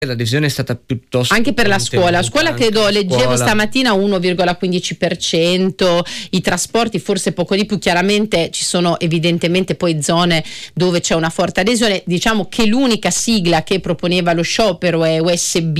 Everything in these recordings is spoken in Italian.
L'adesione è stata piuttosto anche per la scuola credo, leggevo stamattina 1,15%, i trasporti forse poco di più. Chiaramente ci sono evidentemente poi zone dove c'è una forte adesione. Diciamo che l'unica sigla che proponeva lo sciopero è USB,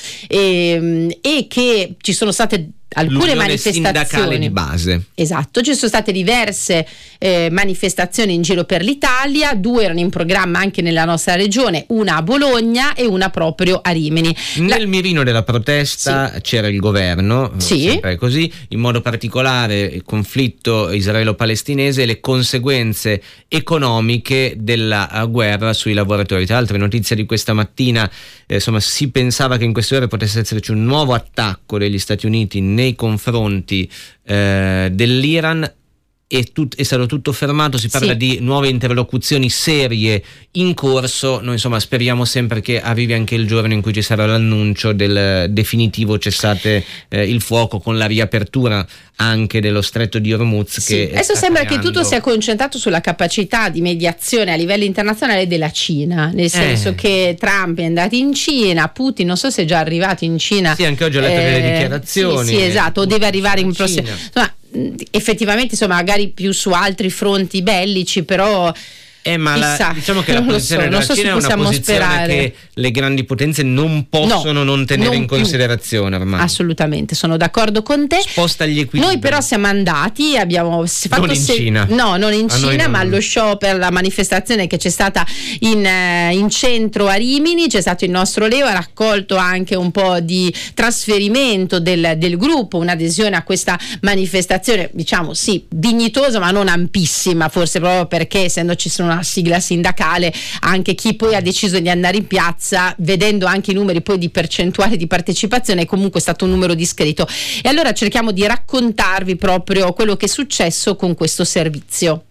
e che ci sono state alcune manifestazioni sindacale di base. Esatto, ci sono state diverse manifestazioni in giro per l'Italia, 2 erano in programma anche nella nostra regione, una a Bologna e una proprio a Rimini. Nel mirino della protesta c'era il governo, sempre così, in modo particolare il conflitto israelo-palestinese e le conseguenze economiche della guerra sui lavoratori. Tra l'altro, notizia di questa mattina, si pensava che in queste ore potesse esserci un nuovo attacco degli Stati Uniti nei confronti dell'Iran. È stato tutto fermato, si parla di nuove interlocuzioni serie in corso. Noi speriamo sempre che arrivi anche il giorno in cui ci sarà l'annuncio del definitivo cessate il fuoco, con la riapertura anche dello stretto di Hormuz. Che adesso sembra che tutto sia concentrato sulla capacità di mediazione a livello internazionale della Cina, nel senso che Trump è andato in Cina, Putin non so se è già arrivato in Cina. Sì, anche oggi ho letto delle dichiarazioni. Sì, esatto, o deve arrivare in prossimo. Effettivamente magari più su altri fronti bellici, però diciamo che la posizione della Cina è una posizione che le grandi potenze non possono non tenere in considerazione ormai. Assolutamente, sono d'accordo con te. Sposta gli equilibri. Noi però siamo andati, abbiamo fatto non in Cina. No, non in Cina, ma allo sciopero, la manifestazione che c'è stata in centro a Rimini. C'è stato il nostro Leo, ha raccolto anche un po' di trasferimento del gruppo, un'adesione a questa manifestazione, diciamo dignitosa ma non ampissima, forse proprio perché essendoci una sigla sindacale, anche chi poi ha deciso di andare in piazza, vedendo anche i numeri poi di percentuale di partecipazione, è comunque stato un numero discreto. E allora cerchiamo di raccontarvi proprio quello che è successo con questo servizio.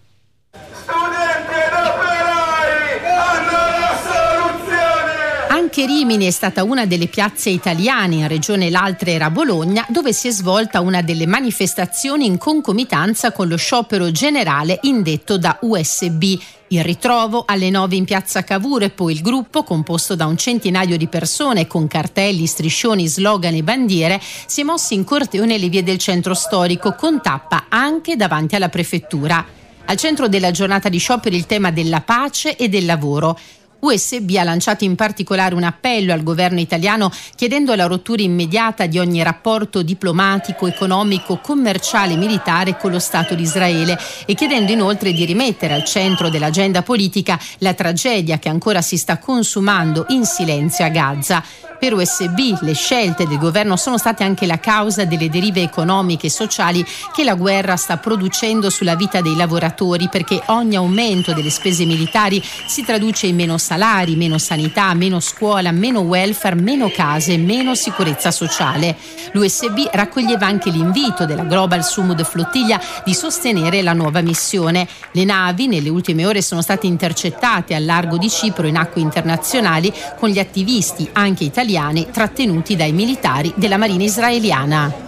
Anche Rimini è stata una delle piazze italiane, in regione l'altra era Bologna, dove si è svolta una delle manifestazioni in concomitanza con lo sciopero generale indetto da USB. Il ritrovo alle 9 in piazza Cavour, e poi il gruppo, composto da un centinaio di persone con cartelli, striscioni, slogan e bandiere, si è mosso in corteo nelle vie del centro storico, con tappa anche davanti alla prefettura. Al centro della giornata di sciopero il tema della pace e del lavoro. USB ha lanciato in particolare un appello al governo italiano chiedendo la rottura immediata di ogni rapporto diplomatico, economico, commerciale e militare con lo Stato di Israele, e chiedendo inoltre di rimettere al centro dell'agenda politica la tragedia che ancora si sta consumando in silenzio a Gaza. Per USB le scelte del governo sono state anche la causa delle derive economiche e sociali che la guerra sta producendo sulla vita dei lavoratori, perché ogni aumento delle spese militari si traduce in meno salari, meno sanità, meno scuola, meno welfare, meno case, meno sicurezza sociale. L'USB raccoglieva anche l'invito della Global Sumud Flottiglia di sostenere la nuova missione. Le navi nelle ultime ore sono state intercettate al largo di Cipro in acque internazionali, con gli attivisti, anche italiani, trattenuti dai militari della Marina israeliana.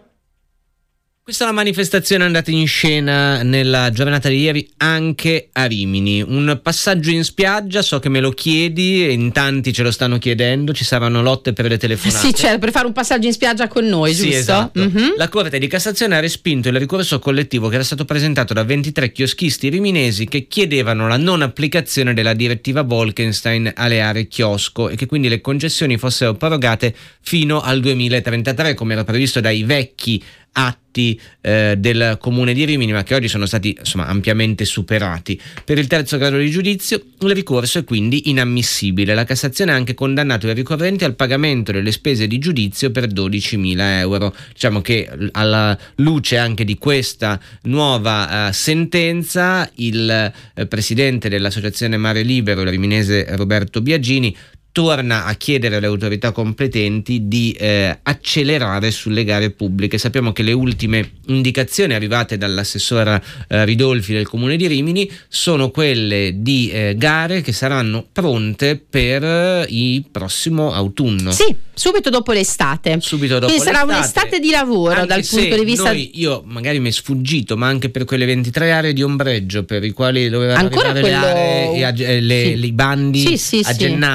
Questa è la manifestazione andata in scena nella giornata di ieri anche a Rimini. Un passaggio in spiaggia, so che me lo chiedi e in tanti ce lo stanno chiedendo, ci saranno lotte per le telefonate. Sì, certo, per fare un passaggio in spiaggia con noi, giusto? Sì, esatto. Mm-hmm. La Corte di Cassazione ha respinto il ricorso collettivo che era stato presentato da 23 chioschisti riminesi che chiedevano la non applicazione della direttiva Bolkestein alle aree chiosco e che quindi le concessioni fossero prorogate fino al 2033, come era previsto dai vecchi atti del Comune di Rimini, ma che oggi sono stati ampiamente superati. Per il terzo grado di giudizio il ricorso è quindi inammissibile. La Cassazione ha anche condannato i ricorrenti al pagamento delle spese di giudizio per 12.000 euro. Diciamo che alla luce anche di questa nuova sentenza, il presidente dell'Associazione Mare Libero, il riminese Roberto Biagini, torna a chiedere alle autorità competenti di accelerare sulle gare pubbliche. Sappiamo che le ultime indicazioni arrivate dall'assessora Ridolfi del Comune di Rimini sono quelle di gare che saranno pronte per il prossimo autunno. Sì, subito dopo l'estate. Quindi sarà un'estate di lavoro dal punto di vista. Io magari mi è sfuggito, ma anche per quelle 23 aree di ombreggio per i quali dovevano arrivare le aree i bandi a gennaio,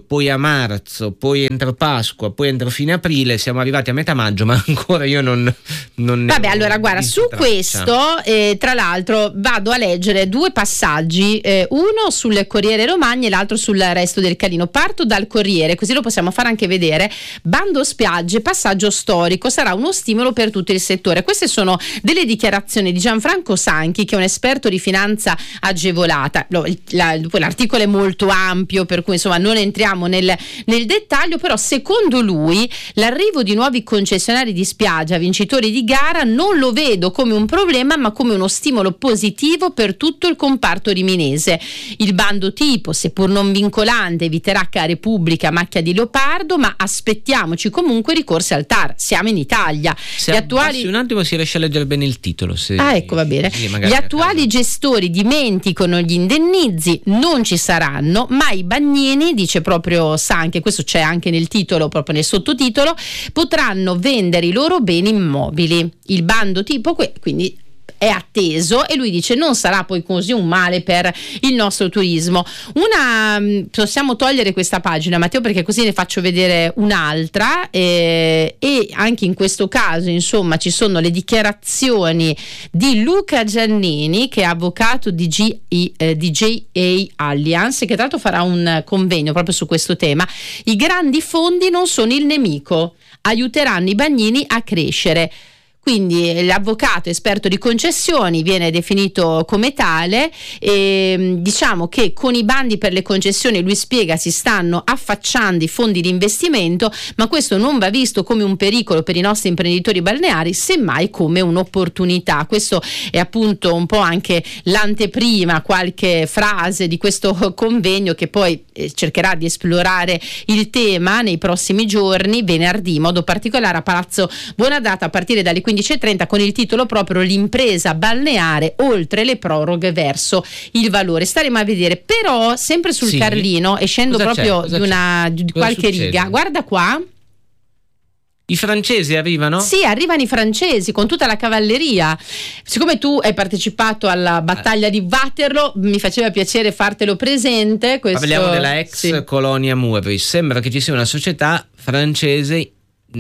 poi a marzo, poi entro Pasqua, poi entro fine aprile, siamo arrivati a metà maggio, ma ancora io non Vabbè, allora guarda, su questo tra l'altro vado a leggere due passaggi, uno sul Corriere Romagna e l'altro sul Resto del Carlino. Parto dal Corriere, così lo possiamo fare anche vedere. Bando spiagge, passaggio storico, sarà uno stimolo per tutto il settore. Queste sono delle dichiarazioni di Gianfranco Sanchi, che è un esperto di finanza agevolata. L'articolo è molto ampio, per cui insomma non entriamo nel dettaglio, però secondo lui l'arrivo di nuovi concessionari di spiaggia vincitori di gara non lo vedo come un problema, ma come uno stimolo positivo per tutto il comparto riminese. Il bando tipo, seppur non vincolante, eviterà gare pubbliche a macchia di leopardo, ma aspettiamoci comunque ricorsi al TAR. Siamo in Italia. Se abbassi un attimo si riesce a leggere bene il titolo. Ecco, va bene. Gli attuali gestori dimenticano gli indennizi, non ci saranno, ma i bagnini, dice proprio Sanchi, questo c'è anche nel titolo, proprio nel sottotitolo, potranno vendere i loro beni immobili. Il bando tipo quindi è atteso, e lui dice non sarà poi così un male per il nostro turismo. Possiamo togliere questa pagina, Matteo, perché così ne faccio vedere un'altra, e anche in questo caso insomma ci sono le dichiarazioni di Luca Giannini, che è avvocato di JA Allianz, che tra l'altro farà un convegno proprio su questo tema. I grandi fondi non sono il nemico, aiuteranno i bagnini a crescere. Quindi l'avvocato esperto di concessioni viene definito come tale, e diciamo che con i bandi per le concessioni, lui spiega, si stanno affacciando i fondi di investimento, ma questo non va visto come un pericolo per i nostri imprenditori balneari, semmai come un'opportunità. Questo è appunto un po' anche l'anteprima, qualche frase di questo convegno, che poi cercherà di esplorare il tema nei prossimi giorni, venerdì in modo particolare a Palazzo Bonadata, a partire dalle 15:30, con il titolo proprio l'impresa balneare oltre le proroghe verso il valore. Staremo a vedere, però sempre sul Carlino, e scendo proprio di qualche riga, guarda qua. I francesi arrivano? Sì, arrivano i francesi con tutta la cavalleria. Siccome tu hai partecipato alla battaglia di Waterloo, mi faceva piacere fartelo presente. Parliamo della ex colonia Murray. Sembra che ci sia una società francese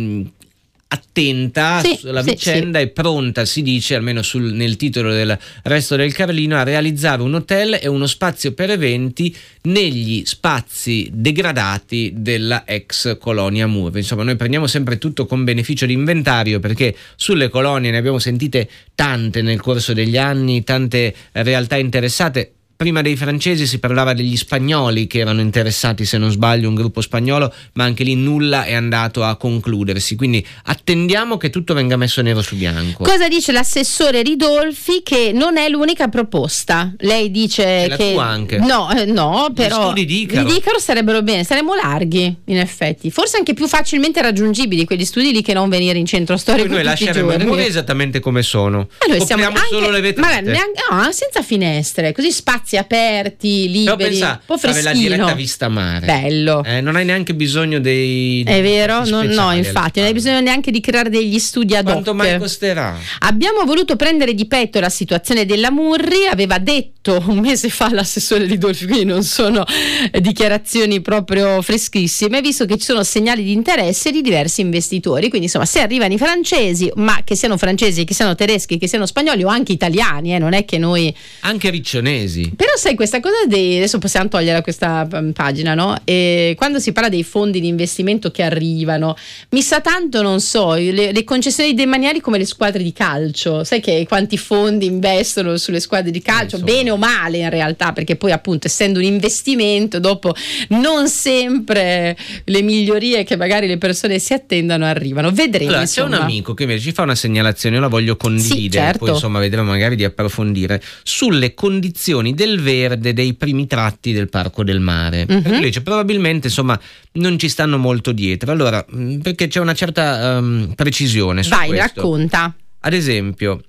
attenta alla vicenda e pronta, si dice, almeno nel titolo del Resto del Carlino, a realizzare un hotel e uno spazio per eventi negli spazi degradati della ex colonia Murray. Insomma, noi prendiamo sempre tutto con beneficio di inventario, perché sulle colonie ne abbiamo sentite tante nel corso degli anni, tante realtà interessate. Prima dei francesi si parlava degli spagnoli che erano interessati, se non sbaglio, un gruppo spagnolo, ma anche lì nulla è andato a concludersi. Quindi attendiamo che tutto venga messo nero su bianco. Cosa dice l'assessore Ridolfi? Che non è l'unica proposta. Lei dice la tua anche. No, però gli studi di Icaro sarebbero bene, saremmo larghi in effetti, forse anche più facilmente raggiungibili quegli studi lì, che non venire in centro storico. Noi lasceremo i muri esattamente come sono. Ma noi siamo anche, solo le vetrate. Senza finestre, così spazi aperti, liberi, un po' freschino. La diretta vista mare. Bello. Non hai neanche bisogno dei... È vero? No, infatti, non hai bisogno neanche di creare degli studi ad hoc. Quanto mai costerà? Abbiamo voluto prendere di petto la situazione della Murri, aveva detto un mese fa l'assessore Ridolfi, quindi non sono dichiarazioni proprio freschissime, visto che ci sono segnali di interesse di diversi investitori. Quindi insomma, se arrivano i francesi, ma che siano francesi, che siano tedeschi, che siano spagnoli o anche italiani, non è che noi... Anche riccionesi. Però sai, questa cosa adesso possiamo togliere questa pagina, no? E quando si parla dei fondi di investimento che arrivano, mi sa tanto, non so, le concessioni demaniali come le squadre di calcio. Sai che quanti fondi investono sulle squadre di calcio, bene o male in realtà, perché poi appunto, essendo un investimento, dopo non sempre le migliorie che magari le persone si attendono arrivano. Vedremo. Allora, c'è un amico che invece ci fa una segnalazione, io la voglio condividere, certo. Poi insomma vedremo magari di approfondire sulle condizioni del verde dei primi tratti del Parco del Mare. Perché lui dice probabilmente insomma non ci stanno molto dietro. Allora, perché c'è una certa precisione su questo. Racconta. Ad esempio,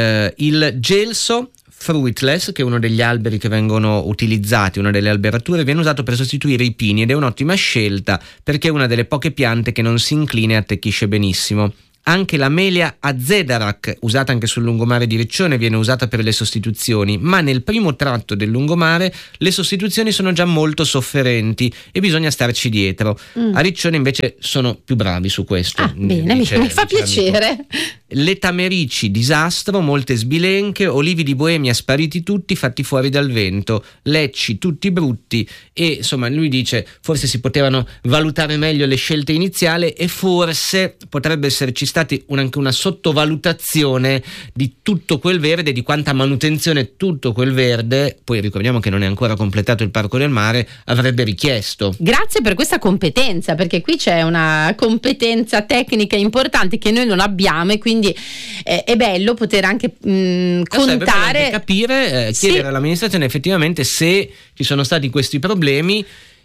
il gelso fruitless, che è uno degli alberi che vengono utilizzati, una delle alberature, viene usato per sostituire i pini ed è un'ottima scelta perché è una delle poche piante che non si inclina e attecchisce benissimo. Anche la Melia Azedarac, usata anche sul lungomare di Riccione, viene usata per le sostituzioni, ma nel primo tratto del lungomare le sostituzioni sono già molto sofferenti e bisogna starci dietro. A Riccione invece sono più bravi su questo. Bene, mi fa piacere. Le Tamerici, disastro, molte sbilenche, olivi di Boemia spariti tutti, fatti fuori dal vento, lecci tutti brutti, e insomma lui dice forse si potevano valutare meglio le scelte iniziali e forse potrebbe esserci stati anche una sottovalutazione di tutto quel verde, di quanta manutenzione tutto quel verde, poi ricordiamo che non è ancora completato il Parco del Mare, avrebbe richiesto. Grazie per questa competenza, perché qui c'è una competenza tecnica importante che noi non abbiamo, e quindi è bello poter anche contare, anche capire, chiedere all'amministrazione effettivamente se ci sono stati questi problemi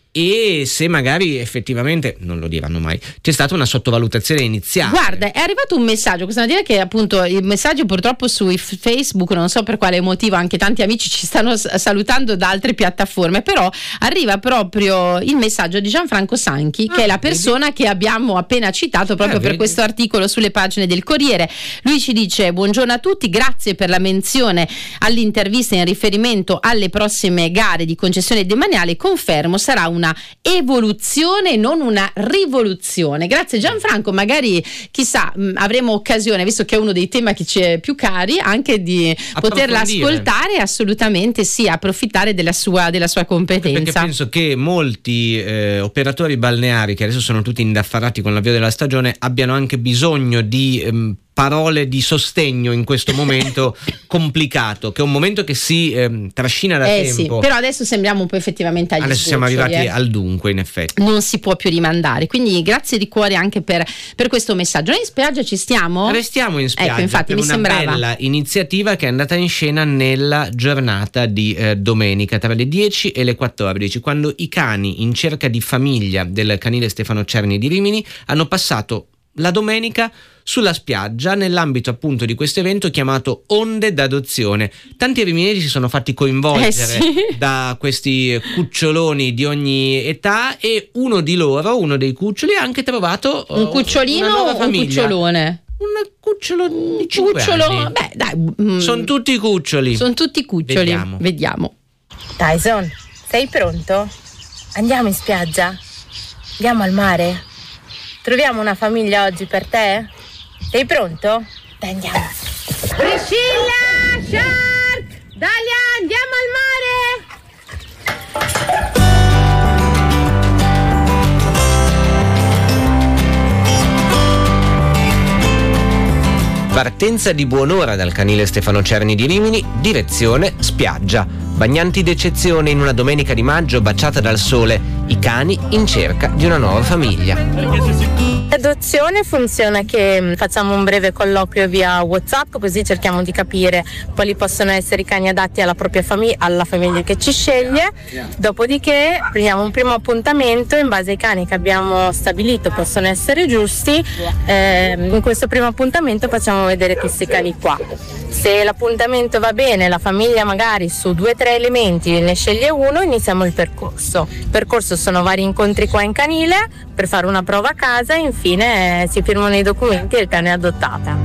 e se magari effettivamente, non lo diranno mai, c'è stata una sottovalutazione iniziale. Guarda, è arrivato un messaggio questa mattina, che appunto il messaggio purtroppo su Facebook, non so per quale motivo, anche tanti amici ci stanno salutando da altre piattaforme, però arriva proprio il messaggio di Gianfranco Sanchi, che è la persona che abbiamo appena citato proprio per questo articolo sulle pagine del Corriere. Lui ci dice: buongiorno a tutti, grazie per la menzione all'intervista in riferimento alle prossime gare di concessione demaniale, confermo sarà una evoluzione, non una rivoluzione. Grazie Gianfranco, magari chissà avremo occasione, visto che è uno dei temi che ci è più cari, anche di poterla ascoltare e assolutamente approfittare della sua competenza. Perché penso che molti operatori balneari, che adesso sono tutti indaffarati con l'avvio della stagione, abbiano anche bisogno di parole di sostegno in questo momento complicato, che è un momento che si trascina da tempo. Sì, però adesso sembriamo un po' effettivamente agli adesso siamo arrivati al dunque, in effetti. Non si può più rimandare, quindi grazie di cuore anche per questo messaggio. Noi in spiaggia ci stiamo? Restiamo in spiaggia, ecco, infatti, per una bella iniziativa che è andata in scena nella giornata di domenica tra le 10 e le 14, quando i cani in cerca di famiglia del canile Stefano Cerni di Rimini hanno passato la domenica sulla spiaggia nell'ambito appunto di questo evento chiamato Onde d'adozione. Tanti riminesi si sono fatti coinvolgere da questi cuccioloni di ogni età, e uno dei cuccioli ha anche trovato un cucciolino o un cucciolone? Un cucciolo di 5 anni. Beh, dai, sono tutti cuccioli. Vediamo. Tyson, sei pronto? Andiamo in spiaggia? Andiamo al mare? Troviamo una famiglia oggi per te? Sei pronto? Dai, andiamo. Priscilla, Shark, Dalia, andiamo al mare. Partenza di buon'ora dal canile Stefano Cerni di Rimini, direzione spiaggia. Bagnanti d'eccezione in una domenica di maggio baciata dal sole, i cani in cerca di una nuova famiglia. L'adozione funziona che facciamo un breve colloquio via WhatsApp, così cerchiamo di capire quali possono essere i cani adatti alla propria famiglia, alla famiglia che ci sceglie. Dopodiché prendiamo un primo appuntamento in base ai cani che abbiamo stabilito possono essere giusti. In questo primo appuntamento facciamo vedere questi cani qua. Se l'appuntamento va bene, la famiglia magari su 2 o 3 elementi ne sceglie uno, iniziamo il percorso. Il percorso sono vari incontri qua in canile per fare una prova a casa e infine si firmano i documenti e il cane è adottata.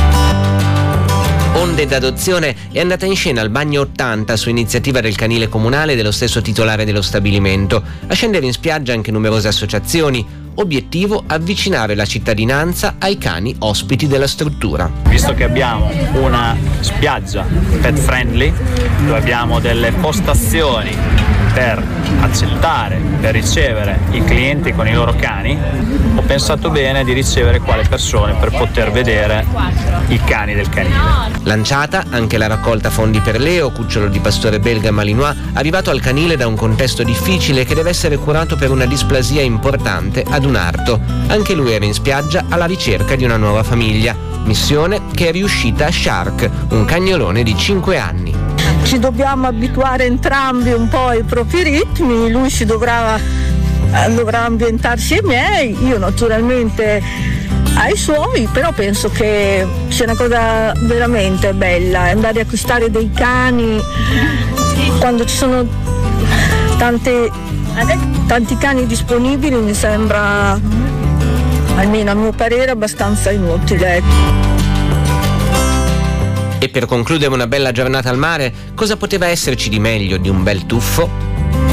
Onde d'adozione è andata in scena al Bagno 80 su iniziativa del canile comunale e dello stesso titolare dello stabilimento. A scendere in spiaggia anche numerose associazioni. Obiettivo: avvicinare la cittadinanza ai cani ospiti della struttura. Visto che abbiamo una spiaggia pet friendly, dove abbiamo delle postazioni per accettare, per ricevere i clienti con i loro cani, ho pensato bene di ricevere quale persone per poter vedere i cani del canile. Lanciata anche la raccolta fondi per Leo, cucciolo di pastore belga malinois, arrivato al canile da un contesto difficile che deve essere curato per una displasia importante ad un arto. Anche lui era in spiaggia alla ricerca di una nuova famiglia, missione che è riuscita a Shark, un cagnolone di 5 anni. Ci dobbiamo abituare entrambi un po' ai propri ritmi, lui dovrà ambientarsi ai miei, io naturalmente ai suoi, però penso che sia una cosa veramente bella andare a acquistare dei cani quando ci sono tanti cani disponibili. Mi sembra almeno a mio parere abbastanza inutile. E per concludere una bella giornata al mare, cosa poteva esserci di meglio di un bel tuffo?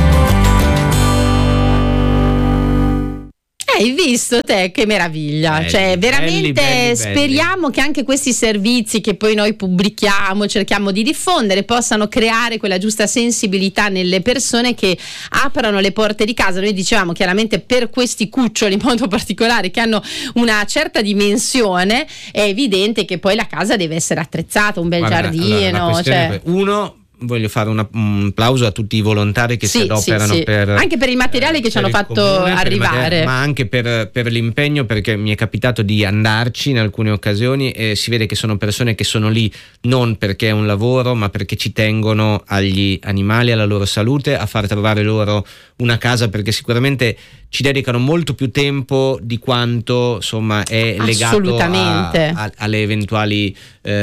Hai visto te che meraviglia, Belli, cioè veramente belli. speriamo che anche questi servizi che poi noi pubblichiamo, cerchiamo di diffondere, possano creare quella giusta sensibilità nelle persone che aprano le porte di casa. Noi dicevamo chiaramente per questi cuccioli in modo particolare che hanno una certa dimensione, è evidente che poi la casa deve essere attrezzata, un bel giardino, allora, uno, voglio fare un applauso a tutti i volontari che si adoperano per anche per il materiale che ci hanno fatto arrivare, ma anche per l'impegno, perché mi è capitato di andarci in alcune occasioni e si vede che sono persone che sono lì non perché è un lavoro, ma perché ci tengono agli animali, alla loro salute, a far trovare loro una casa, perché sicuramente ci dedicano molto più tempo di quanto insomma è legato alle eventuali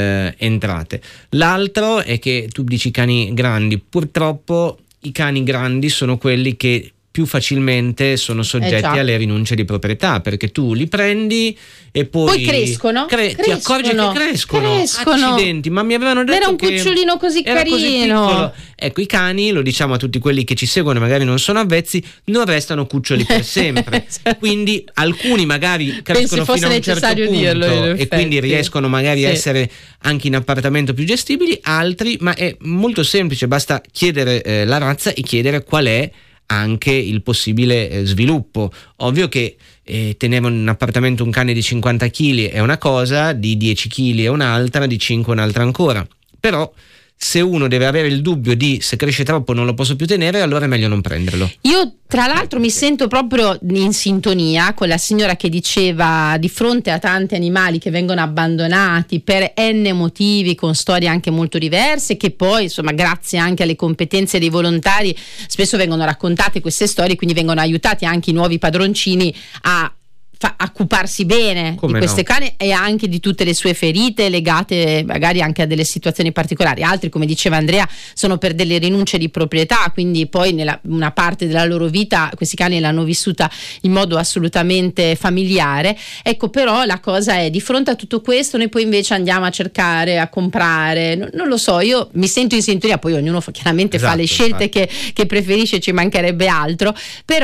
entrate. L'altro è che tu dici cani grandi, purtroppo i cani grandi sono quelli che più facilmente sono soggetti alle rinunce di proprietà, perché tu li prendi e poi crescono, ti accorgi che crescono. Accidenti, ma mi avevano detto era un che cucciolino così era carino, così piccolo. Ecco, i cani, lo diciamo a tutti quelli che ci seguono e magari non sono avvezzi, non restano cuccioli per sempre. Quindi alcuni magari crescono fino a un certo punto e quindi riescono magari a essere anche in appartamento più gestibili, altri, ma è molto semplice, basta chiedere la razza e chiedere qual è anche il possibile sviluppo. Ovvio che tenere in un appartamento un cane di 50 kg è una cosa, di 10 kg è un'altra, di 5 un'altra ancora. Però se uno deve avere il dubbio di se cresce troppo non lo posso più tenere, allora è meglio non prenderlo. Io tra l'altro mi sento proprio in sintonia con la signora che diceva, di fronte a tanti animali che vengono abbandonati per n motivi, con storie anche molto diverse, che poi insomma grazie anche alle competenze dei volontari spesso vengono raccontate queste storie, quindi vengono aiutati anche i nuovi padroncini a occuparsi bene di queste cani e anche di tutte le sue ferite legate magari anche a delle situazioni particolari. Altri, come diceva Andrea, sono per delle rinunce di proprietà, quindi poi una parte della loro vita questi cani l'hanno vissuta in modo assolutamente familiare. Ecco, però la cosa è, di fronte a tutto questo noi poi invece andiamo a cercare, a comprare, non lo so, io mi sento in sintonia, poi ognuno chiaramente fa le scelte che preferisce, ci mancherebbe altro,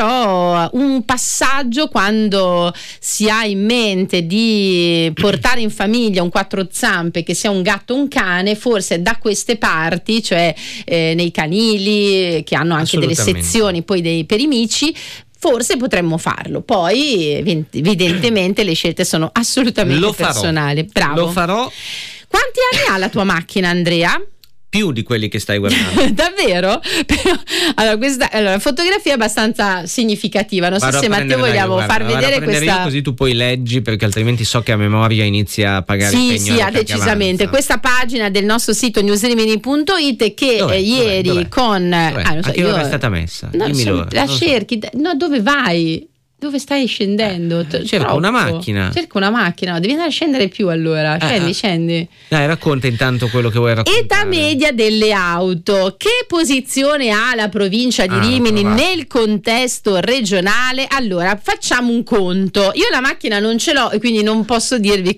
però un passaggio quando si ha in mente di portare in famiglia un quattro zampe, che sia un gatto o un cane, forse da queste parti, cioè nei canili che hanno anche delle sezioni poi per i mici, forse potremmo farlo. Poi evidentemente le scelte sono assolutamente personali. Bravo. Lo farò. Quanti anni ha la tua macchina, Andrea? Più di quelli che stai guardando. Davvero? Allora, questa fotografia è abbastanza significativa. Non so se Matteo vogliamo far vedere questa. Così tu poi leggi, perché altrimenti so che a memoria inizia a pagare il pegno. Sì, decisamente. Questa pagina del nostro sito newsrimini.it che ieri con non so, io è stata messa. La cerchi. No, dove vai? Dove stai scendendo? Cerco una macchina. Cerco una macchina, no, devi andare a scendere più allora. Scendi. Dai, racconta intanto quello che vuoi raccontare. Età media delle auto. Che posizione ha la provincia di Rimini nel contesto regionale? Allora, facciamo un conto. Io la macchina non ce l'ho e quindi non posso dirvi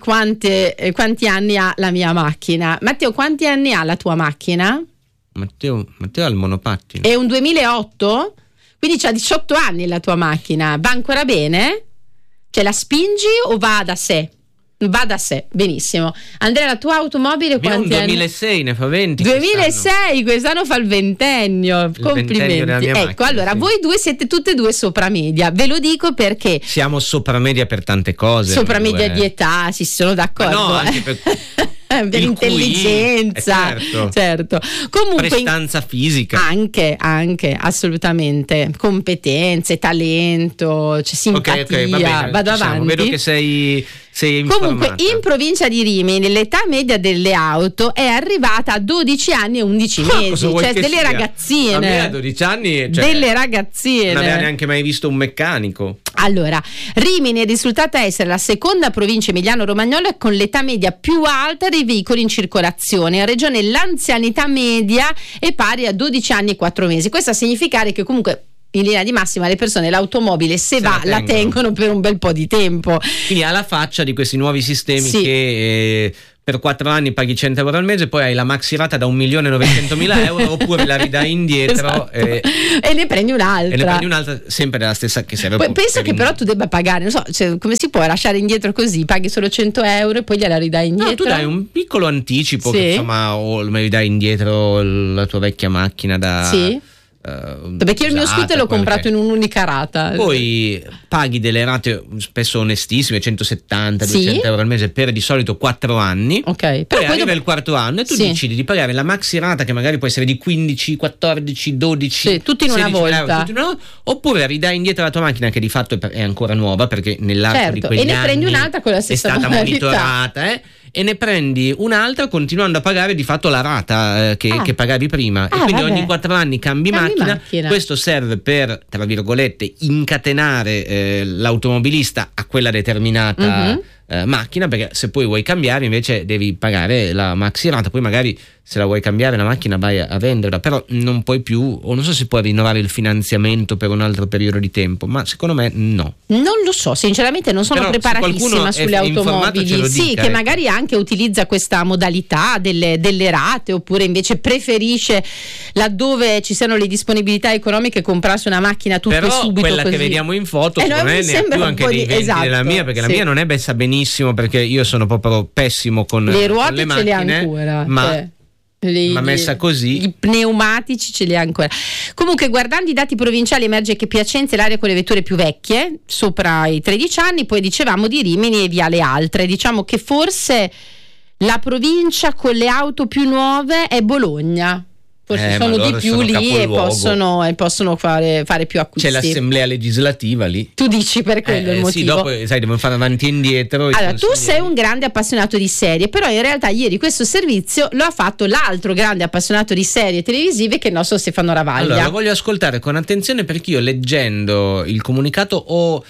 quanti anni ha la mia macchina. Matteo, quanti anni ha la tua macchina? Matteo ha il monopattino. È un 2008? Quindi c'ha 18 anni la tua macchina, va ancora bene? Cioè la spingi o va da sé? Va da sé, benissimo. Andrea, la tua automobile quanti anni? 2006, ne fa 20. 2006, quest'anno fa il ventennio. Complimenti. Ecco, macchina, allora voi due siete tutte e due sopra media. Ve lo dico perché siamo sopra media per tante cose. Sopra media di età, sì, sono d'accordo. Ma no, anche per per intelligenza, certo. Comunque prestanza fisica, anche assolutamente, competenze, talento, c'è simpatia. Okay, va bene, vado avanti. Vedo che sei comunque in provincia di Rimini l'età media delle auto è arrivata a 12 anni e 11 mesi, cioè delle ragazzine. A me a 12 anni, delle ragazzine. Non aveva neanche mai visto un meccanico. Allora, Rimini è risultata essere la seconda provincia emiliano-romagnola con l'età media più alta dei veicoli in circolazione. In regione l'anzianità media è pari a 12 anni e 4 mesi. Questo a significare che comunque in linea di massima le persone l'automobile se va la tengono per un bel po' di tempo. Quindi alla faccia di questi nuovi sistemi che per 4 anni paghi 100 euro al mese, poi hai la maxi rata da 1.900.000 euro, oppure la ridai indietro e ne prendi un'altra. Sempre della stessa, che serve. Poi penso che però tu debba pagare, non so, cioè, come si può lasciare indietro così? Paghi solo 100 euro e poi gliela ridai indietro? No, tu dai un piccolo anticipo, che insomma, o mi ridai indietro la tua vecchia macchina da... Sì. Perché io il mio scooter l'ho comprato in un'unica rata. Poi paghi delle rate spesso onestissime, 170, 200 euro al mese per di solito 4 anni. Ok. Poi arriva il quarto anno e tu decidi di pagare la maxi rata, che magari può essere di 15, 14, 12, tutti in una volta. Oppure ridai indietro la tua macchina, che di fatto è ancora nuova, perché nell'arco di quegli anni e ne prendi un'altra con la stessa è stata monitorata, e ne prendi un'altra continuando a pagare di fatto la rata che pagavi prima, e quindi ogni 4 anni cambi macchina. Questo serve per, tra virgolette, incatenare l'automobilista a quella determinata macchina, perché se poi vuoi cambiare invece devi pagare la maxi rata, poi magari se la vuoi cambiare la macchina vai a venderla, però non puoi più, o non so se puoi rinnovare il finanziamento per un altro periodo di tempo, ma secondo me no. Non lo so, sinceramente non sono preparatissima sulle automobili, che magari anche utilizza questa modalità delle rate, oppure invece preferisce, laddove ci siano le disponibilità economiche, comprarsi una macchina tutto però subito quella così. Che vediamo in foto non è neanche più anche dei 20 della mia, perché la mia non è messa benissimo, perché io sono proprio pessimo con le ruote, con le macchine, ce le ha ancora, ma messa così, i pneumatici ce li ha ancora. Comunque, guardando i dati provinciali, emerge che Piacenza è l'area con le vetture più vecchie, sopra i 13 anni, poi dicevamo di Rimini e via le altre. Diciamo che forse la provincia con le auto più nuove è Bologna. Forse sono di più lì e possono fare più acquisti. C'è l'assemblea legislativa lì. Tu dici per quello il motivo? Sì, dopo sai, devono fare avanti e indietro. Allora, tu sei un grande appassionato di serie, però in realtà ieri questo servizio lo ha fatto l'altro grande appassionato di serie televisive, che è il nostro Stefano Ravaglia. Allora, lo voglio ascoltare con attenzione, perché io, leggendo il comunicato, ho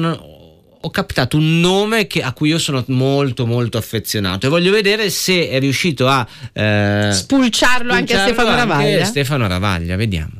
captato un nome a cui io sono molto molto affezionato, e voglio vedere se è riuscito a spulciarlo anche a Stefano Ravaglia. Stefano Ravaglia, vediamo.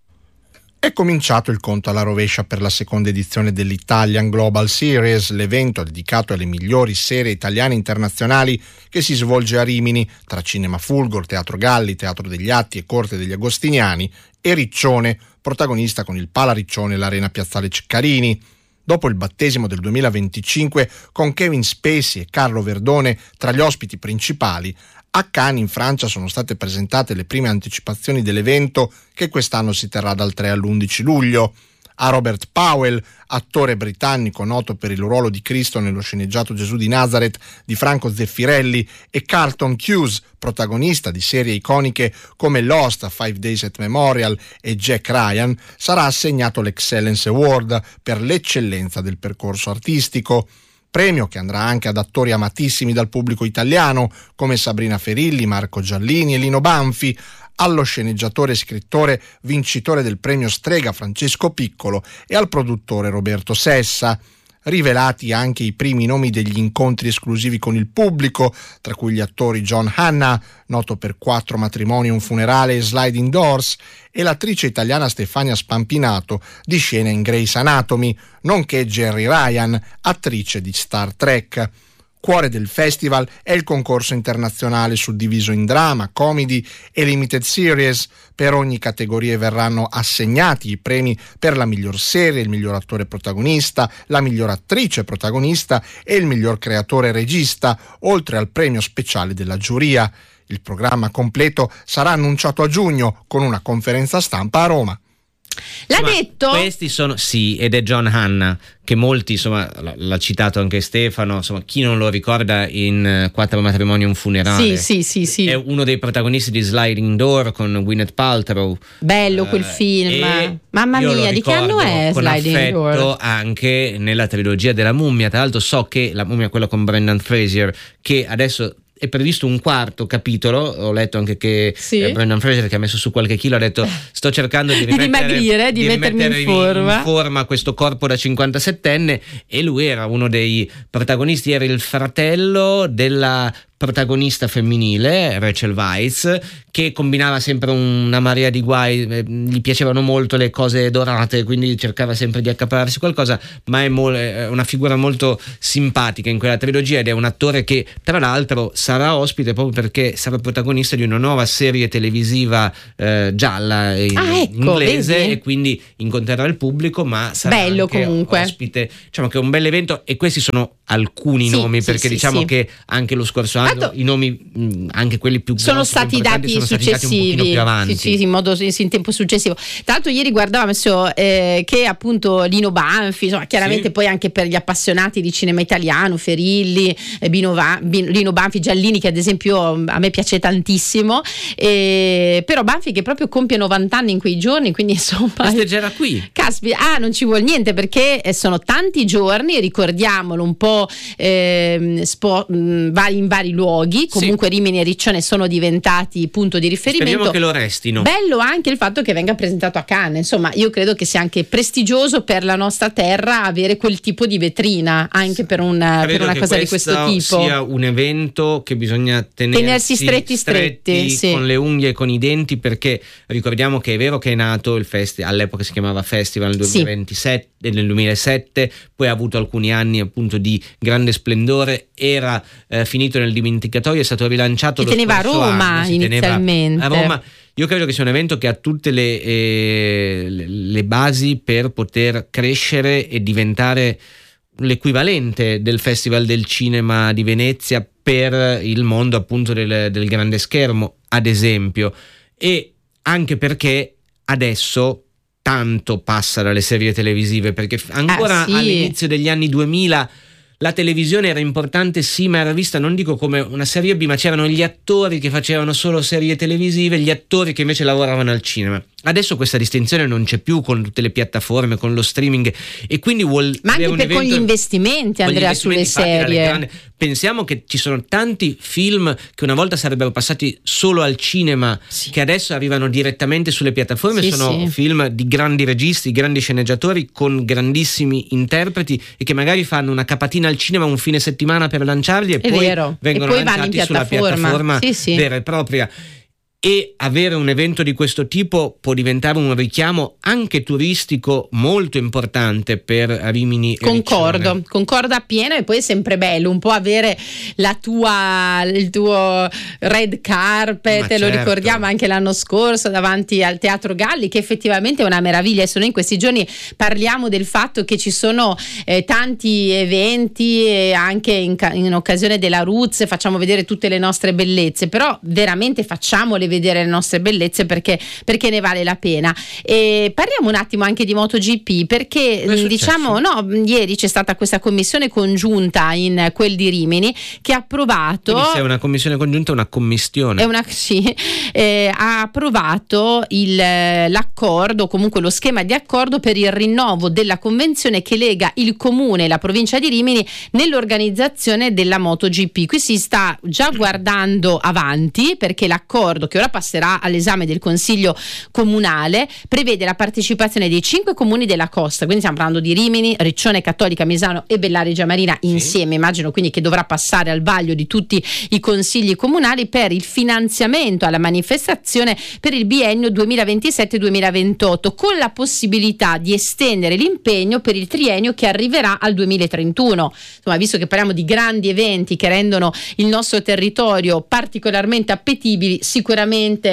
È cominciato il conto alla rovescia per la seconda edizione dell'Italian Global Series, l'evento dedicato alle migliori serie italiane internazionali che si svolge a Rimini, tra Cinema Fulgor, Teatro Galli, Teatro degli Atti e Corte degli Agostiniani, e Riccione, protagonista con il Pala Riccione e l'Arena Piazzale Ceccarini. Dopo il battesimo del 2025, con Kevin Spacey e Carlo Verdone tra gli ospiti principali, a Cannes in Francia sono state presentate le prime anticipazioni dell'evento, che quest'anno si terrà dal 3 all'11 luglio. A Robert Powell, attore britannico noto per il ruolo di Cristo nello sceneggiato Gesù di Nazareth di Franco Zeffirelli, e Carlton Cuse, protagonista di serie iconiche come Lost, A 5 Days at Memorial e Jack Ryan, sarà assegnato l'Excellence Award per l'eccellenza del percorso artistico. Premio che andrà anche ad attori amatissimi dal pubblico italiano come Sabrina Ferilli, Marco Giallini e Lino Banfi, allo sceneggiatore e scrittore vincitore del premio Strega Francesco Piccolo e al produttore Roberto Sessa. Rivelati anche i primi nomi degli incontri esclusivi con il pubblico, tra cui gli attori John Hanna, noto per 4 matrimoni, un funerale e Sliding Doors, e l'attrice italiana Stefania Spampinato, di scena in Grey's Anatomy, nonché Jerry Ryan, attrice di Star Trek. Cuore del festival è il concorso internazionale suddiviso in drama, comedy e limited series. Per ogni categoria verranno assegnati i premi per la miglior serie, il miglior attore protagonista, la miglior attrice protagonista e il miglior creatore regista, oltre al premio speciale della giuria. Il programma completo sarà annunciato a giugno con una conferenza stampa a Roma. L'ha detto? Questi sono, sì, ed è John Hanna, che molti, insomma, l'ha citato anche Stefano, insomma, chi non lo ricorda in 4 matrimoni e un funerale. Sì. È uno dei protagonisti di Sliding Door con Gwyneth Paltrow. Bello quel film. Mamma mia, di che anno è Sliding Door? Con affetto anche nella trilogia della Mummia. Tra l'altro so che la Mummia, quella con Brendan Fraser, che adesso è previsto un 4º capitolo. Ho letto anche che Brendan Fraser, che ha messo su qualche chilo, ha detto: sto cercando di dimagrire, di mettermi in forma questo corpo da 57enne, e lui era uno dei protagonisti, era il fratello della protagonista femminile, Rachel Weisz, che combinava sempre una marea di guai, gli piacevano molto le cose dorate, quindi cercava sempre di accaparrarsi qualcosa, ma è una figura molto simpatica in quella trilogia, ed è un attore che tra l'altro sarà ospite proprio perché sarà protagonista di una nuova serie televisiva gialla inglese, vedi? e quindi incontrerà il pubblico, ma sarà bello anche comunque ospite. Diciamo che è un bel evento, e questi sono alcuni nomi, perché diciamo che anche lo scorso anno i nomi, anche quelli più sono stati dati successivi, un pochino più avanti. sì, in tempo successivo. Tra l'altro ieri guardavamo che appunto Lino Banfi, insomma, chiaramente poi anche per gli appassionati di cinema italiano, Ferilli, Lino Banfi, Giallini, che ad esempio a me piace tantissimo, però Banfi che proprio compie 90 anni in quei giorni, quindi insomma festeggerà qui. Caspita, non ci vuol niente, perché sono tanti giorni, ricordiamolo, un po' in vari luoghi. Comunque Rimini e Riccione sono diventati punto di riferimento. Speriamo che lo restino. Bello anche il fatto che venga presentato a Cannes, insomma io credo che sia anche prestigioso per la nostra terra avere quel tipo di vetrina anche per una cosa di questo tipo. Sia un evento che bisogna tenersi stretti sì, con le unghie e con i denti, perché ricordiamo che è vero che è nato il festival, all'epoca si chiamava Festival nel 2007, poi ha avuto alcuni anni appunto di grande splendore, era finito nel dimenticatoio, è stato rilanciato lo scorso anno, inizialmente a Roma. Io credo che sia un evento che ha tutte le basi per poter crescere e diventare l'equivalente del Festival del Cinema di Venezia per il mondo appunto del grande schermo, ad esempio, e anche perché adesso tanto passa dalle serie televisive, perché ancora all'inizio degli anni 2000 la televisione era importante, sì, ma era vista, non dico come una serie B, ma c'erano gli attori che facevano solo serie televisive, gli attori che invece lavoravano al cinema. Adesso questa distinzione non c'è più con tutte le piattaforme, con lo streaming, e quindi ma anche con gli investimenti, Andrea, sulle serie. Pensiamo che ci sono tanti film che una volta sarebbero passati solo al cinema, che adesso arrivano direttamente sulle piattaforme, sono film di grandi registi, grandi sceneggiatori con grandissimi interpreti, e che magari fanno una capatina al cinema un fine settimana per lanciarli, e poi vengono lanciati sulla piattaforma vera e propria. E avere un evento di questo tipo può diventare un richiamo anche turistico molto importante per Rimini e Riccione. Concordo appieno, e poi è sempre bello un po' avere il tuo red carpet, lo ricordiamo anche l'anno scorso davanti al Teatro Galli, che effettivamente è una meraviglia. Adesso noi in questi giorni parliamo del fatto che ci sono tanti eventi, anche in occasione della Ruz facciamo vedere tutte le nostre bellezze, però veramente facciamole vedere le nostre bellezze, perché ne vale la pena. E parliamo un attimo anche di MotoGP, perché ieri c'è stata questa commissione congiunta in quel di Rimini che ha approvato. Quindi se è una commissione congiunta, una commistione. Ha approvato l'accordo, comunque lo schema di accordo per il rinnovo della convenzione che lega il comune e la provincia di Rimini nell'organizzazione della MotoGP. Qui si sta già guardando avanti, perché l'accordo, che ora passerà all'esame del Consiglio Comunale, prevede la partecipazione dei 5 comuni della costa, quindi stiamo parlando di Rimini, Riccione, Cattolica, Misano e Bellaregia Marina insieme, immagino quindi che dovrà passare al vaglio di tutti i consigli comunali per il finanziamento alla manifestazione per il biennio 2027-2028, con la possibilità di estendere l'impegno per il triennio che arriverà al 2031. Insomma, visto che parliamo di grandi eventi che rendono il nostro territorio particolarmente appetibili, sicuramente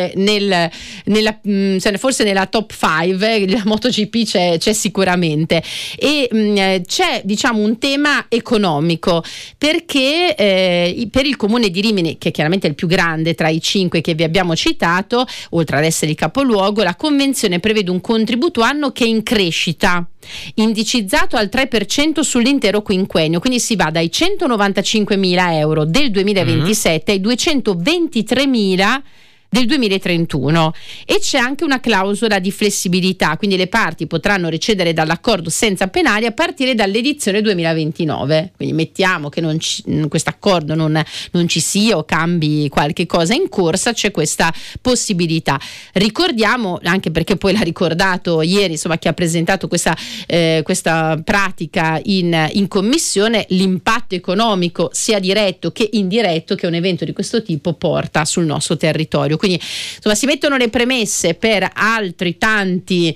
forse nella top 5 la MotoGP c'è sicuramente, e c'è un tema economico, perché per il comune di Rimini, che chiaramente è il più grande tra i 5 che vi abbiamo citato, oltre ad essere il capoluogo, la convenzione prevede un contributo anno che è in crescita, indicizzato al 3% sull'intero quinquennio, quindi si va dai 195.000 euro del 2027 ai 223.000 del 2031, e c'è anche una clausola di flessibilità, quindi le parti potranno recedere dall'accordo senza penali a partire dall'edizione 2029. Quindi mettiamo che questo accordo non ci sia o cambi qualche cosa in corsa, c'è questa possibilità. Ricordiamo, anche perché poi l'ha ricordato ieri, insomma, chi ha presentato questa pratica in commissione, l'impatto impatto economico sia diretto che indiretto che un evento di questo tipo porta sul nostro territorio. Quindi insomma si mettono le premesse per altri tanti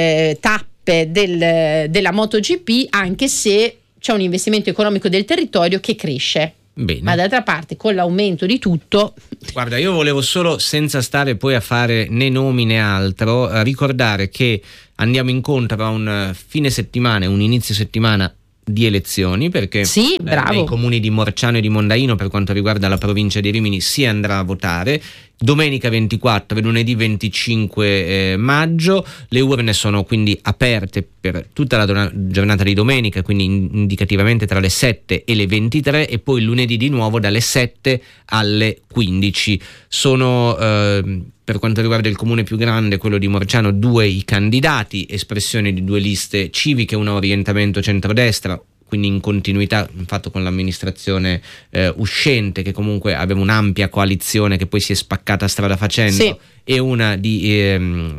tappe della MotoGP, anche se c'è un investimento economico del territorio che cresce. Bene. Ma d'altra parte con l'aumento di tutto, guarda, io volevo solo, senza stare poi a fare né nomi né altro, ricordare che andiamo incontro a un fine settimana e un inizio settimana di elezioni, perché sì, nei comuni di Morciano e di Mondaino, per quanto riguarda la provincia di Rimini, si andrà a votare. Domenica 24 e lunedì 25 maggio le urne sono quindi aperte per tutta la giornata di domenica, quindi indicativamente tra le 7 e le 23, e poi lunedì di nuovo dalle 7 alle 15. Sono per quanto riguarda il comune più grande, quello di Morciano, 2 i candidati, espressione di 2 liste civiche, una orientamento centrodestra, quindi in continuità fatto con l'amministrazione uscente, che comunque aveva un'ampia coalizione che poi si è spaccata strada facendo, sì, e una di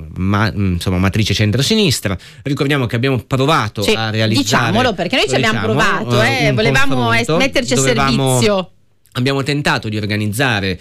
matrice centrosinistra. Ricordiamo che abbiamo provato a realizzare, diciamolo, perché noi ci abbiamo provato, volevamo metterci a servizio. Abbiamo tentato di organizzare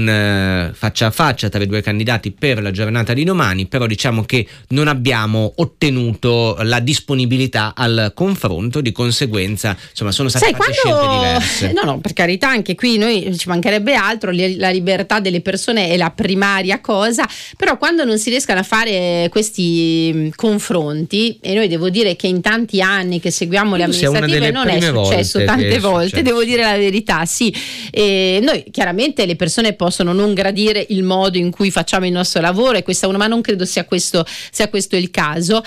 un faccia a faccia tra i 2 candidati per la giornata di domani, però diciamo che non abbiamo ottenuto la disponibilità al confronto, di conseguenza insomma sono state fatte scelte diverse. No, per carità, anche qui noi ci mancherebbe altro, la libertà delle persone è la primaria cosa, però quando non si riescano a fare questi confronti, e noi devo dire che in tanti anni che seguiamo le amministrative non è successo tante volte, devo dire la verità, sì. E noi chiaramente le persone possono non gradire il modo in cui facciamo il nostro lavoro, e ma non credo sia questo il caso,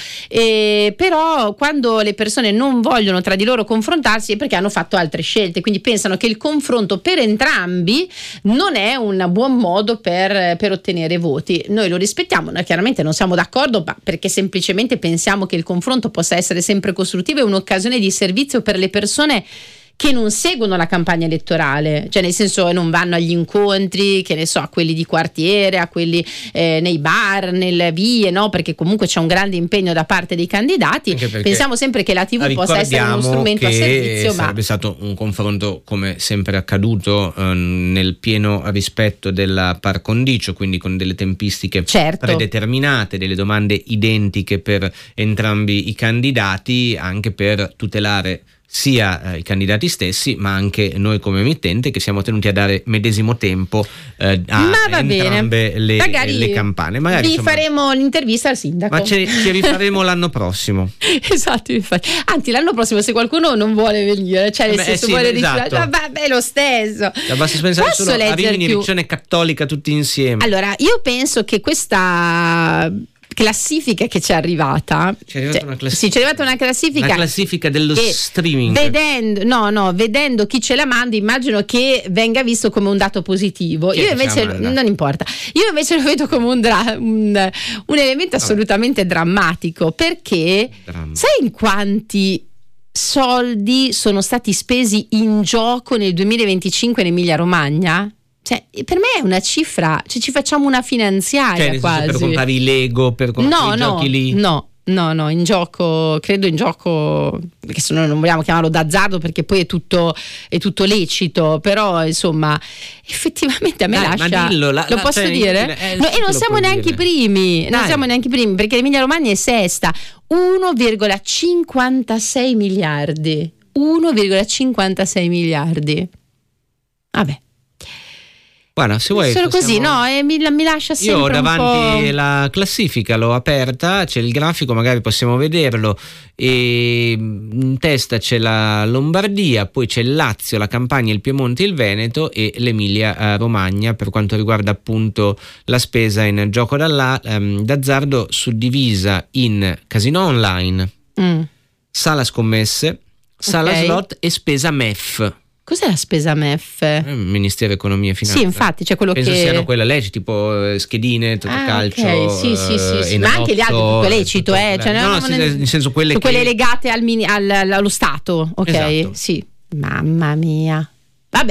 però quando le persone non vogliono tra di loro confrontarsi è perché hanno fatto altre scelte, quindi pensano che il confronto per entrambi non è un buon modo per ottenere voti. Noi lo rispettiamo, noi chiaramente non siamo d'accordo, ma perché semplicemente pensiamo che il confronto possa essere sempre costruttivo e un'occasione di servizio per le persone che non seguono la campagna elettorale, cioè nel senso non vanno agli incontri, che ne so, a quelli di quartiere, a quelli nei bar, nelle vie, no? Perché comunque c'è un grande impegno da parte dei candidati. Pensiamo sempre che la TV possa essere uno strumento a servizio, ma sarebbe stato un confronto, come sempre accaduto, nel pieno rispetto della par condicio, quindi con delle tempistiche predeterminate, delle domande identiche per entrambi i candidati, anche per tutelare sia i candidati stessi, ma anche noi come emittente, che siamo tenuti a dare medesimo tempo a entrambe le campane. Magari faremo l'intervista al sindaco. Ma ci rifaremo l'anno prossimo. Esatto, anzi l'anno prossimo se qualcuno non vuole venire, cioè nel senso vuole esatto. Vabbè, lo stesso. Basta pensare solo a Rimini, Riccione Cattolica tutti insieme. Allora, io penso che questa classifica che ci è arrivata, c'è arrivata una classifica, una classifica dello streaming, vedendo chi ce la manda, immagino che venga visto come un dato positivo. Io invece non importa, io invece lo vedo come un elemento assolutamente drammatico, perché sai in quanti soldi sono stati spesi in gioco nel 2025 in Emilia Romagna? Cioè, per me è una cifra, cioè ci facciamo una finanziaria quasi. Per comprare i Lego, per comprare i giochi lì? No, in gioco, credo in gioco, perché se no non vogliamo chiamarlo d'azzardo, perché poi è tutto lecito, però insomma effettivamente a me lascia, ma dillo, lo posso dire? E non siamo neanche i primi, perché l'Emilia Romagna è sesta, 1,56 miliardi. 1,56 miliardi. Vabbè. Guarda, se vuoi solo così, mi lascia sempre io ho davanti un po'. La classifica, l'ho aperta, c'è il grafico, magari possiamo vederlo, e in testa c'è la Lombardia, poi c'è il Lazio, la Campania, il Piemonte, il Veneto e l'Emilia Romagna per quanto riguarda appunto la spesa in gioco d'azzardo, suddivisa in casino online, sala scommesse, sala slot e spesa MEF. Cos'è la spesa MEF? Ministero Economia e Finanza. Sì, infatti c'è quello penso che siano quella legge, tipo schedine, Totocalcio. Okay. Sì. Ma anche gli altri tutto lecito, nel senso quelle legate allo Stato. Ok, esatto. Sì. Mamma mia. Vabbè.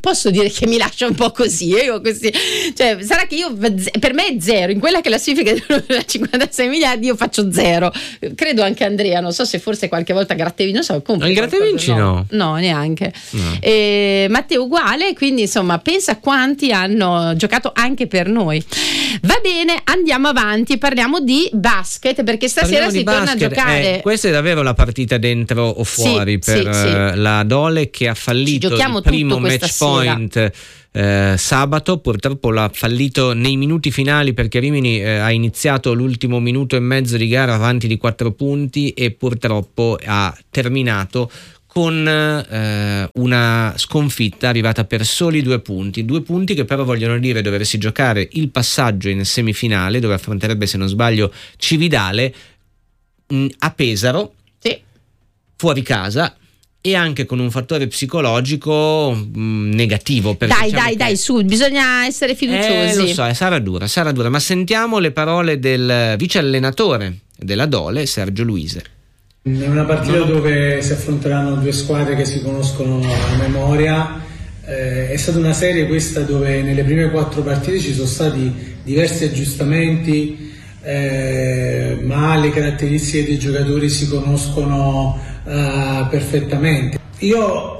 posso dire che mi lascia un po' così, cioè sarà che per me è zero, in quella che la classifica da 56 miliardi io faccio zero, credo anche Andrea, non so se forse qualche volta Grattavinci, non so, il Grattavinci no, neanche Matteo uguale, quindi insomma pensa a quanti hanno giocato anche per noi. Va bene, andiamo avanti, parliamo di basket, perché stasera si torna a giocare. Questa è davvero la partita dentro o fuori per la Dole, che ha fallito il primo match point sabato. Purtroppo l'ha fallito nei minuti finali, perché Rimini ha iniziato l'ultimo minuto e mezzo di gara avanti di 4 punti e purtroppo ha terminato con una sconfitta arrivata per soli 2 punti. 2 punti che però vogliono dire doversi giocare il passaggio in semifinale, dove affronterebbe, se non sbaglio, Cividale a Pesaro, fuori casa, e anche con un fattore psicologico negativo. Dai, su, bisogna essere fiduciosi. Lo so, sarà dura, ma sentiamo le parole del vice allenatore della Dole, Sergio Luise. È una partita dove si affronteranno 2 squadre che si conoscono a memoria. È stata una serie questa dove nelle prime 4 partite ci sono stati diversi aggiustamenti, ma le caratteristiche dei giocatori si conoscono perfettamente. Io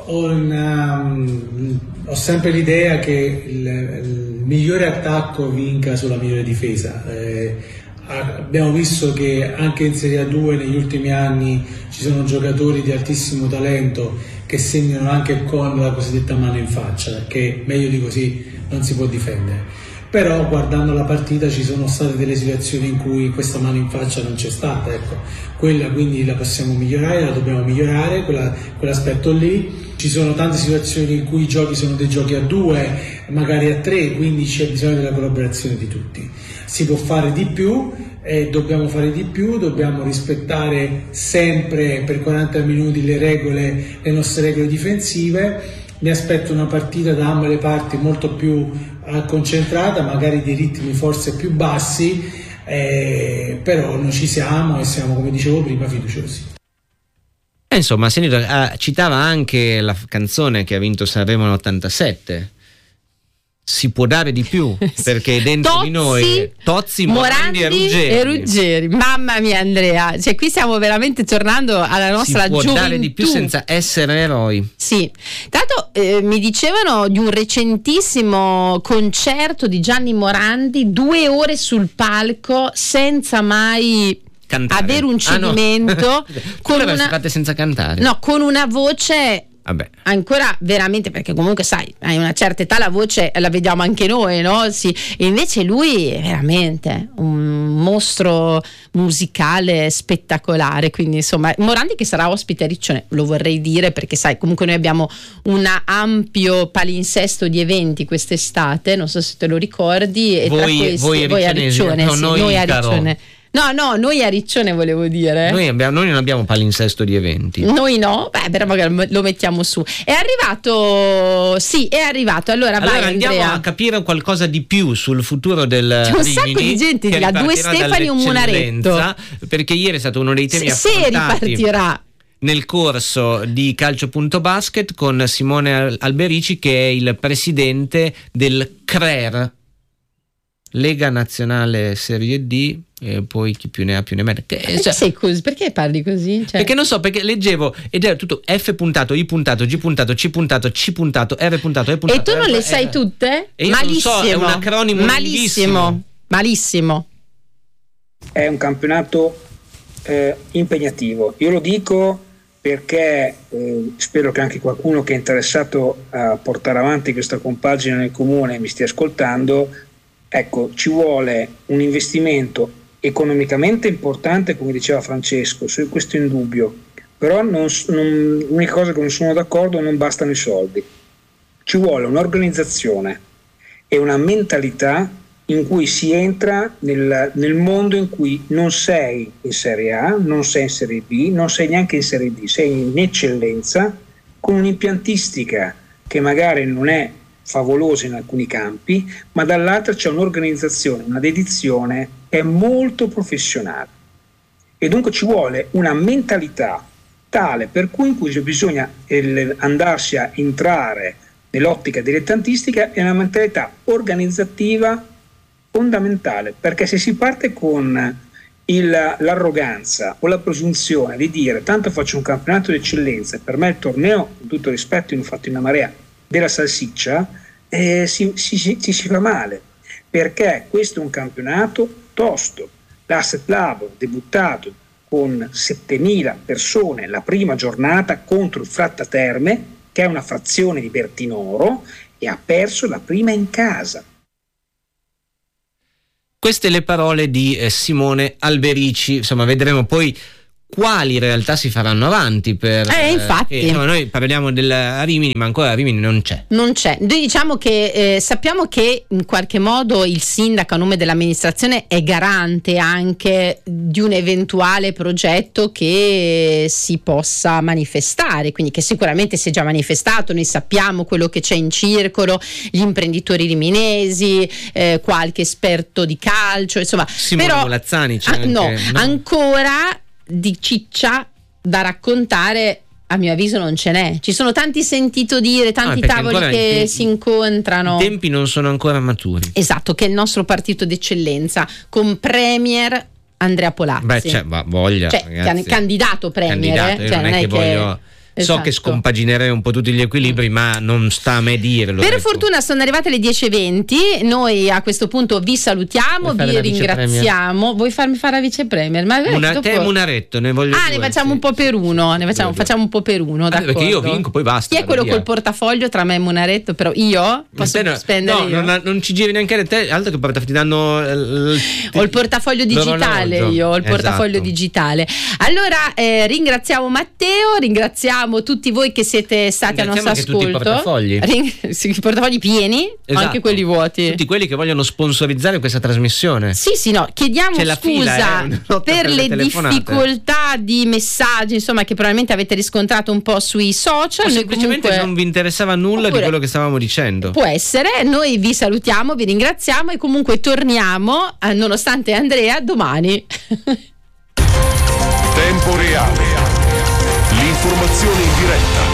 ho sempre l'idea che il migliore attacco vinca sulla migliore difesa. Abbiamo visto che anche in Serie A2 negli ultimi anni ci sono giocatori di altissimo talento che segnano anche con la cosiddetta mano in faccia, perché meglio di così non si può difendere. Però guardando la partita ci sono state delle situazioni in cui questa mano in faccia non c'è stata, ecco. Quella quindi la possiamo migliorare, la dobbiamo migliorare, quell'aspetto lì. Ci sono tante situazioni in cui i giochi sono dei giochi a 2, magari a 3, quindi c'è bisogno della collaborazione di tutti. Si può fare di più, dobbiamo fare di più, dobbiamo rispettare sempre per 40 minuti le nostre regole difensive. Mi aspetto una partita da ambo le parti molto più concentrata, magari dei ritmi forse più bassi, però noi ci siamo e siamo, come dicevo prima, fiduciosi. Insomma, citava anche la canzone che ha vinto Sanremo nell'87. Si può dare di più, perché dentro Tozzi, di noi Tozzi, Morandi e Ruggeri. Mamma mia, Andrea, cioè qui stiamo veramente tornando alla nostra gioventù. Si può dare di più senza essere eroi. Sì, tanto mi dicevano di un recentissimo concerto di Gianni Morandi, 2 ore sul palco senza mai cantare, avere un cedimento. Con fatte senza cantare. No, con una voce ancora veramente, perché comunque sai, hai una certa età, la voce la vediamo anche noi, no? Sì. E invece lui è veramente un mostro musicale spettacolare, quindi insomma Morandi che sarà ospite a Riccione, lo vorrei dire, perché sai, comunque noi abbiamo un ampio palinsesto di eventi quest'estate, non so se te lo ricordi, e voi a Riccione, noi a Riccione. No, noi a Riccione volevo dire. Noi non abbiamo palinsesto di eventi. Noi no, però magari lo mettiamo su. È arrivato. Allora vai, andiamo Andrea. a capire qualcosa di più sul futuro del C'è un Rimini, sacco di gente di là, 2 Stefani e un Munaretto. Perché ieri è stato uno dei temi se affrontati ripartirà nel corso di Calcio.basket con Simone Alberici, che è il presidente del CRER, Lega Nazionale Serie D, e poi chi più ne ha più ne metta. Sei così? Perché parli così? Cioè... Perché non so, perché leggevo ed era tutto F puntato, I puntato, G puntato, C puntato, C puntato, R puntato, E puntato. E tu non le sai tutte? E io malissimo. Non so, è un acronimo malissimo. È un campionato impegnativo. Io lo dico perché spero che anche qualcuno che è interessato a portare avanti questa compagine nel comune mi stia ascoltando. Ecco, ci vuole un investimento economicamente importante, come diceva Francesco, su questo in dubbio, però l'unica cosa che non sono d'accordo, non bastano i soldi. Ci vuole un'organizzazione e una mentalità in cui si entra nel mondo in cui non sei in Serie A, non sei in Serie B, non sei neanche in Serie D, sei in eccellenza, con un'impiantistica che magari non è favolosa in alcuni campi, ma dall'altra c'è un'organizzazione, una dedizione che è molto professionale, e dunque ci vuole una mentalità tale per cui bisogna andarsi a entrare nell'ottica dilettantistica è una mentalità organizzativa fondamentale, perché se si parte con l'arroganza o la presunzione di dire tanto faccio un campionato di eccellenza e per me il torneo, con tutto rispetto, io ne ho fatto una marea, della salsiccia, si fa male, perché questo è un campionato tosto. L'Asset Labo ha debuttato con 7.000 persone la prima giornata contro il Fratta Terme, che è una frazione di Bertinoro, e ha perso la prima in casa. Queste le parole di Simone Alberici. Insomma, vedremo poi quali realtà si faranno avanti per infatti noi parliamo del Rimini, ma ancora Rimini non c'è. Noi diciamo che sappiamo che in qualche modo il sindaco a nome dell'amministrazione è garante anche di un eventuale progetto che si possa manifestare, quindi che sicuramente si è già manifestato. Noi sappiamo quello che c'è in circolo, gli imprenditori riminesi, qualche esperto di calcio, insomma. Simone Molazzani c'è ancora di ciccia da raccontare, a mio avviso non ce n'è. Ci sono tanti sentito dire, tanti tavoli che si incontrano. I tempi non sono ancora maturi. Esatto, che è il nostro partito d'eccellenza con premier Andrea Polazzi. Voglia, candidato premier, non è che voglio. Esatto. So che scompaginerei un po' tutti gli equilibri, ma non sta a me dirlo. Per fortuna sono arrivate le 10:20. Noi a questo punto vi salutiamo, vi ringraziamo. Vuoi farmi fare la vice premier? Ma Munaretto, ne voglio ne facciamo un po' per uno. Facciamo un po' per uno, d'accordo? Perché io vinco, poi basta. Chi è quello col portafoglio tra me e Munaretto? Però io posso spendere. No, non ci giri neanche te, altro che portafoglio, ti danno ho il portafoglio digitale, io ho il portafoglio digitale. Allora ringraziamo Matteo, ringraziamo tutti voi che siete stati a nostro ascolto. Tutti i portafogli. I portafogli pieni, anche quelli vuoti. Tutti quelli che vogliono sponsorizzare questa trasmissione. Sì, no, chiediamo scusa per le difficoltà di messaggi, insomma, che probabilmente avete riscontrato un po' sui social. O semplicemente non vi interessava nulla di quello che stavamo dicendo. Può essere. Noi vi salutiamo, vi ringraziamo e comunque torniamo, nonostante Andrea, domani. Tempo reale. L'informazione in diretta.